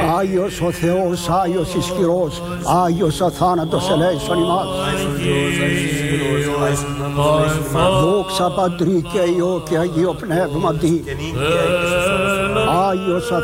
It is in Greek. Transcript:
Άγιος ο Θεός, Άγιος ισχυρός, Άγιος αθάνατος ελέησον ημάς. Δόξα Πατρί και Υιό και Αγίο Πνεύματι. Άγιος